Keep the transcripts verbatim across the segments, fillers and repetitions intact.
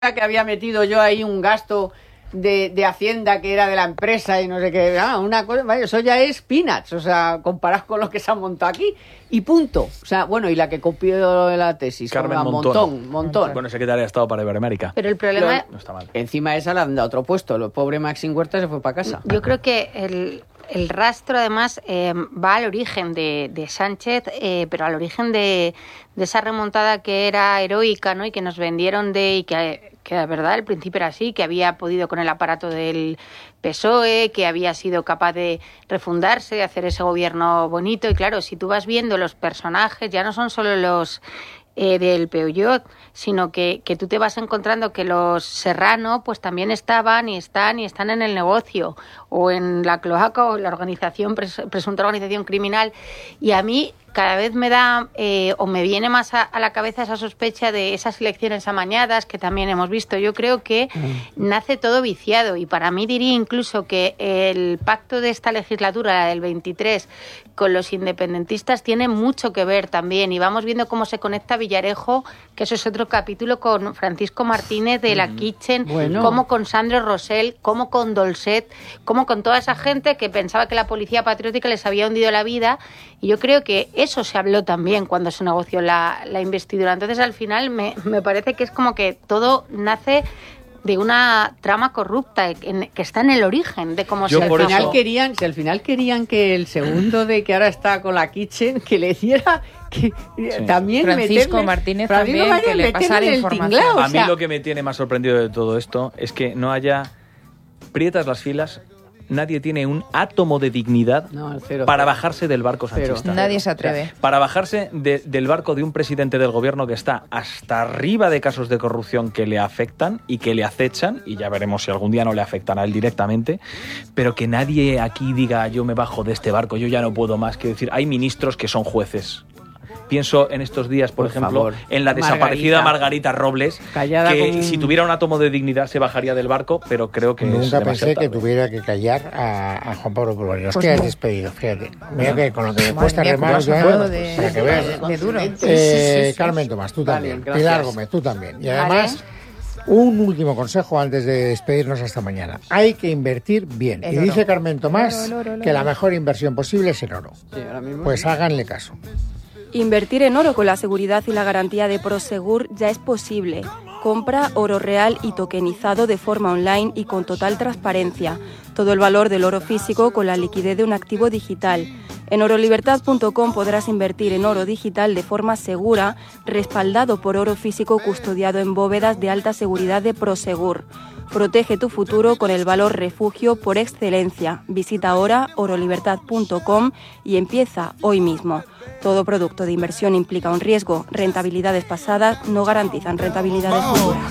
que había metido yo ahí un gasto de, de Hacienda que era de la empresa y no sé qué, ah, una cosa, vaya, eso ya es peanuts, o sea, comparado con lo que se ha montado aquí y punto. O sea, bueno, y la que copió de la tesis, Carmen un montón, montón. Bueno, secretaria de Estado para Iberoamérica. Pero el problema... Pero, no está mal. Encima de esa le han dado otro puesto, el pobre Maxim Huerta se fue para casa. Yo creo que el... El rastro, además, eh, va al origen de, de Sánchez, eh, pero al origen de, de esa remontada que era heroica, ¿no? Y que nos vendieron de... y que, que de verdad al principio era así, que había podido con el aparato del P S O E, que había sido capaz de refundarse, de hacer ese gobierno bonito. Y claro, si tú vas viendo los personajes, ya no son solo los... Eh, del Peugeot, sino que, que tú te vas encontrando que los Serrano pues también estaban y están y están en el negocio o en la cloaca o en la organización, pres, presunta organización criminal, y a mí cada vez me da eh, o me viene más a, a la cabeza esa sospecha de esas elecciones amañadas que también hemos visto. Yo creo que mm. nace todo viciado, y para mí diría incluso que el pacto de esta legislatura, la del veintitrés, con los independentistas tiene mucho que ver también, y vamos viendo cómo se conecta Villarejo, que eso es otro capítulo, con Francisco Martínez de La Kitchen, bueno. como con Sandro Rosell, como con Dolcet, como con toda esa gente que pensaba que la policía patriótica les había hundido la vida, y yo creo que eso se habló también cuando se negoció la, la investidura. Entonces, al final, me, me parece que es como que todo nace de una trama corrupta en, que está en el origen de cómo Yo se... Por al final eso... querían, si al final querían que el segundo de que ahora está con La Kitchen, que le diera... que sí. también Francisco meterle, Martínez Francisco también, Martínez, que le pasara información. Tinglao, a o sea... mí lo que me tiene más sorprendido de todo esto es que no haya prietas las filas. Nadie tiene un átomo de dignidad no, cero, para cero. bajarse del barco sanchista. Cero. Nadie se atreve. O sea, para bajarse de, del barco de un presidente del gobierno que está hasta arriba de casos de corrupción que le afectan y que le acechan, y ya veremos si algún día no le afectan a él directamente, pero que nadie aquí diga yo me bajo de este barco, yo ya no puedo más. Quiero decir, hay ministros que son jueces. Pienso en estos días, por, por ejemplo, favor. en la desaparecida Margarita, Margarita Robles, Callada que como... si tuviera un átomo de dignidad se bajaría del barco, pero creo que nunca es pensé tarde. que tuviera que callar a, a Juan Pablo Poloni. Los pues que has no. despedido, fíjate. Mira que con lo que me cuesta mía, remar, yo, de, pues, para que veas. De, de duro. Eh, sí, sí, sí, Carmen sí. Tomás, tú Vale, también. gracias. Pilar Gómez, tú también. Y además, Vale. un último consejo antes de despedirnos hasta mañana. Hay que invertir bien. El y oro. dice Carmen Tomás el oro, el oro, el oro. que la mejor inversión posible es el oro. Sí, ahora mismo Pues sí. háganle caso. Invertir en oro con la seguridad y la garantía de Prosegur ya es posible. Compra oro real y tokenizado de forma online y con total transparencia. Todo el valor del oro físico con la liquidez de un activo digital. En orolibertad punto com podrás invertir en oro digital de forma segura, respaldado por oro físico custodiado en bóvedas de alta seguridad de Prosegur. Protege tu futuro con el valor refugio por excelencia. Visita ahora orolibertad punto com y empieza hoy mismo. Todo producto de inversión implica un riesgo. Rentabilidades pasadas no garantizan rentabilidades futuras.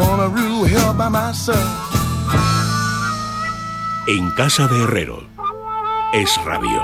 En casa de Herrero. Es Radio.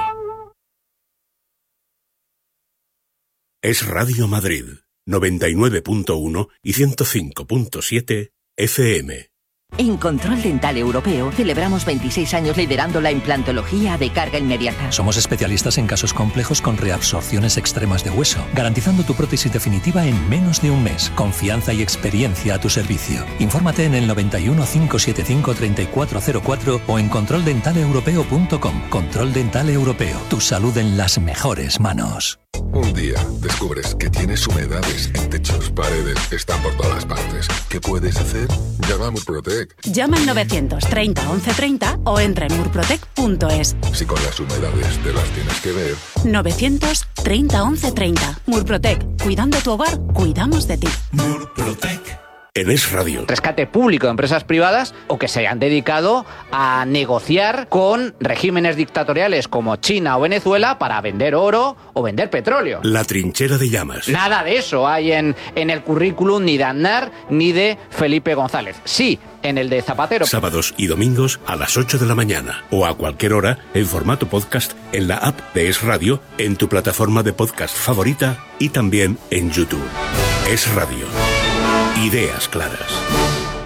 Es Radio Madrid, noventa y nueve punto uno y ciento cinco punto siete F M. En Control Dental Europeo celebramos veintiséis años liderando la implantología de carga inmediata. Somos especialistas en casos complejos con reabsorciones extremas de hueso, garantizando tu prótesis definitiva en menos de un mes. Confianza y experiencia a tu servicio. Infórmate en el noventa y uno, cinco setenta y cinco, treinta y cuatro cero cuatro o en control dental europeo punto com. Control Dental Europeo. Tu salud en las mejores manos. Un día descubres que tienes humedades en techos, paredes, están por todas partes. ¿Qué puedes hacer? Llama a Murprotec. Llama al novecientos treinta once treinta o entra en murprotec punto es. Si con las humedades te las tienes que ver. novecientos treinta once treinta. Murprotec. Cuidando tu hogar, cuidamos de ti. Murprotec. En Es Radio. Rescate público de empresas privadas o que se han dedicado a negociar con regímenes dictatoriales como China o Venezuela para vender oro o vender petróleo. La trinchera de llamas. Nada de eso hay en, en el currículum ni de Aznar ni de Felipe González. Sí, en el de Zapatero. Sábados y domingos a las ocho de la mañana o a cualquier hora en formato podcast en la app de Es Radio, en tu plataforma de podcast favorita y también en YouTube. Es Radio. Ideas claras.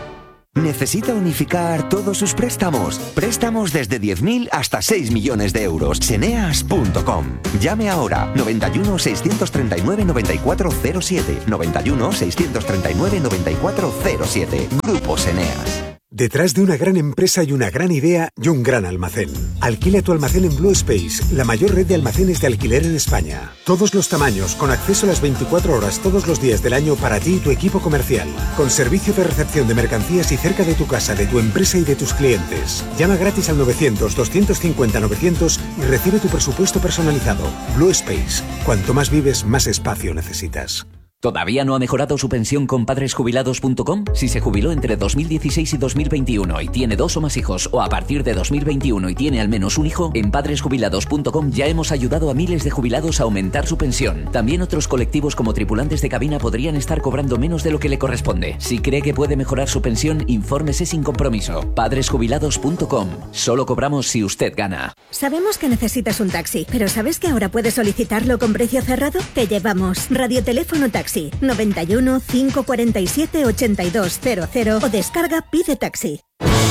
¿Necesita unificar todos sus préstamos? Préstamos desde diez mil hasta seis millones de euros. Seneas punto com. Llame ahora. noventa y uno, seiscientos treinta y nueve, noventa y cuatro cero siete. noventa y uno, seiscientos treinta y nueve, noventa y cuatro cero siete. Grupo Seneas. Detrás de una gran empresa hay una gran idea y un gran almacén. Alquila tu almacén en Blue Space, la mayor red de almacenes de alquiler en España. Todos los tamaños, con acceso a las veinticuatro horas todos los días del año para ti y tu equipo comercial. Con servicio de recepción de mercancías y cerca de tu casa, de tu empresa y de tus clientes. Llama gratis al novecientos, doscientos cincuenta, novecientos y recibe tu presupuesto personalizado. Blue Space. Cuanto más vives, más espacio necesitas. ¿Todavía no ha mejorado su pensión con padres jubilados punto com? Si se jubiló entre dos mil dieciséis y dos mil veintiuno y tiene dos o más hijos, o a partir de dos mil veintiuno y tiene al menos un hijo, en padres jubilados punto com ya hemos ayudado a miles de jubilados a aumentar su pensión. También otros colectivos como tripulantes de cabina podrían estar cobrando menos de lo que le corresponde. Si cree que puede mejorar su pensión, infórmese sin compromiso. padres jubilados punto com. Solo cobramos si usted gana. Sabemos que necesitas un taxi, pero ¿sabes que ahora puedes solicitarlo con precio cerrado? Te llevamos Radioteléfono Taxi. noventa y uno, cinco cuarenta y siete, ochenta y dos cero cero o descarga Pide Taxi.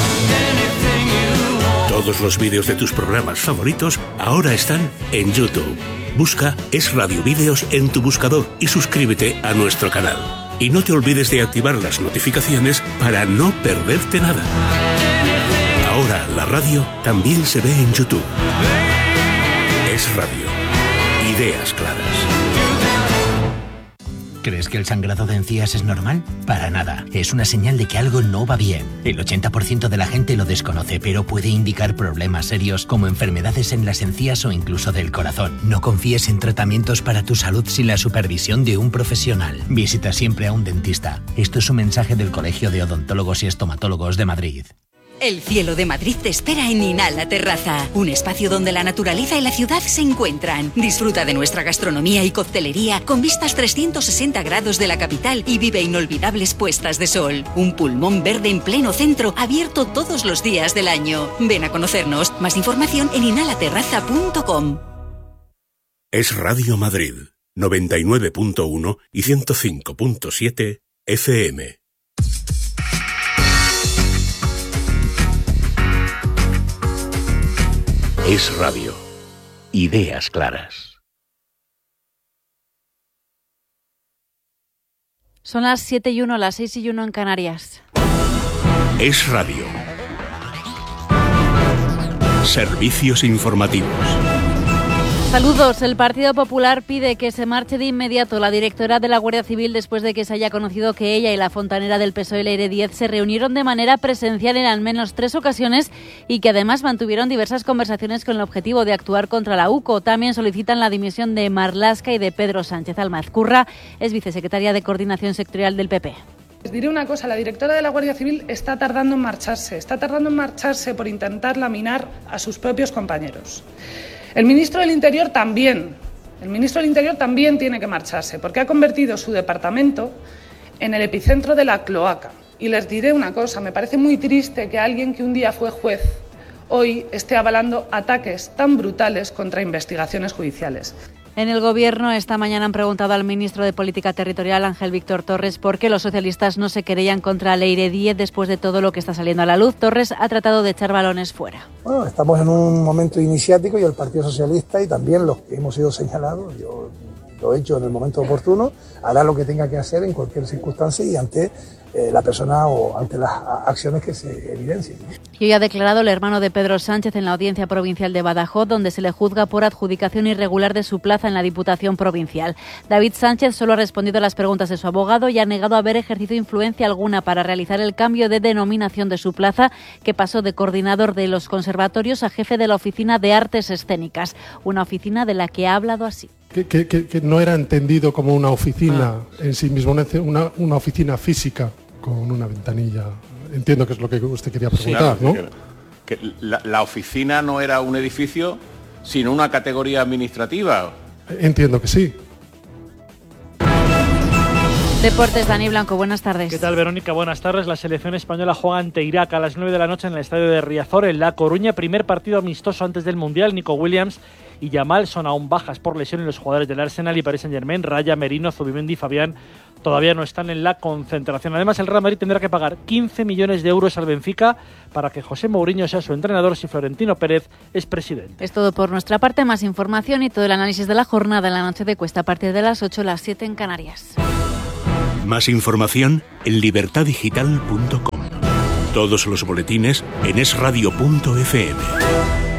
Todos los vídeos de tus programas favoritos ahora están en YouTube. Busca Es Radio Vídeos en tu buscador y suscríbete a nuestro canal. Y no te olvides de activar las notificaciones para no perderte nada. Ahora la radio también se ve en YouTube. Es Radio. Ideas claras. ¿Crees que el sangrado de encías es normal? Para nada. Es una señal de que algo no va bien. El ochenta por ciento de la gente lo desconoce, pero puede indicar problemas serios como enfermedades en las encías o incluso del corazón. No confíes en tratamientos para tu salud sin la supervisión de un profesional. Visita siempre a un dentista. Esto es un mensaje del Colegio de Odontólogos y Estomatólogos de Madrid. El cielo de Madrid te espera en Inhala Terraza, un espacio donde la naturaleza y la ciudad se encuentran. Disfruta de nuestra gastronomía y coctelería con vistas trescientos sesenta grados de la capital y vive inolvidables puestas de sol. Un pulmón verde en pleno centro, abierto todos los días del año. Ven a conocernos. Más información en inhala terraza punto com. Es Radio Madrid, noventa y nueve punto uno y ciento cinco punto siete F M. Es Radio. Ideas claras. Son las siete y uno, las seis y uno en Canarias. Es Radio. Servicios informativos. Saludos. El Partido Popular pide que se marche de inmediato la directora de la Guardia Civil después de que se haya conocido que ella y la fontanera del P S O E, Leire Díez, se reunieron de manera presencial en al menos tres ocasiones y que además mantuvieron diversas conversaciones con el objetivo de actuar contra la U C O. También solicitan la dimisión de Marlaska y de Pedro Sánchez. Alma Ezcurra es vicesecretaria de Coordinación Sectorial del P P. Les diré una cosa, la directora de la Guardia Civil está tardando en marcharse, está tardando en marcharse por intentar laminar a sus propios compañeros. El ministro del Interior también, el ministro del Interior también tiene que marcharse, porque ha convertido su departamento en el epicentro de la cloaca. Y les diré una cosa, me parece muy triste que alguien que un día fue juez hoy esté avalando ataques tan brutales contra investigaciones judiciales. En el Gobierno esta mañana han preguntado al ministro de Política Territorial, Ángel Víctor Torres, por qué los socialistas no se querellan contra Leire Díez después de todo lo que está saliendo a la luz. Torres ha tratado de echar balones fuera. Bueno, estamos en un momento iniciático y el Partido Socialista y también los que hemos sido señalados, yo lo he hecho en el momento oportuno, hará lo que tenga que hacer en cualquier circunstancia y ante eh, la persona o ante las acciones que se evidencien. Y hoy ha declarado el hermano de Pedro Sánchez en la Audiencia Provincial de Badajoz, donde se le juzga por adjudicación irregular de su plaza en la Diputación Provincial. David Sánchez solo ha respondido a las preguntas de su abogado y ha negado haber ejercido influencia alguna para realizar el cambio de denominación de su plaza, que pasó de coordinador de los conservatorios a jefe de la Oficina de Artes Escénicas, una oficina de la que ha hablado así. Que, que, que no era entendido como una oficina ah. en sí mismo, una, una oficina física con una ventanilla. Entiendo que es lo que usted quería preguntar, sí, claro, ¿no? Que, que la, la oficina no era un edificio, sino una categoría administrativa. Entiendo que sí. Deportes, Dani Blanco, buenas tardes. ¿Qué tal, Verónica? Buenas tardes. La selección española juega ante Irak a las nueve de la noche en el estadio de Riazor, en La Coruña. Primer partido amistoso antes del Mundial. Nico Williams y Yamal son aún bajas por lesión, y los jugadores del Arsenal y Paris Saint-Germain, Raya, Merino, Zubimendi y Fabián, todavía no están en la concentración. Además, el Real Madrid tendrá que pagar quince millones de euros al Benfica para que José Mourinho sea su entrenador si Florentino Pérez es presidente. Es todo por nuestra parte. Más información y todo el análisis de la jornada en la noche de Cuesta a partir de las ocho, las siete en Canarias. Más información en libertad digital punto com. Todos los boletines en es radio punto efe eme.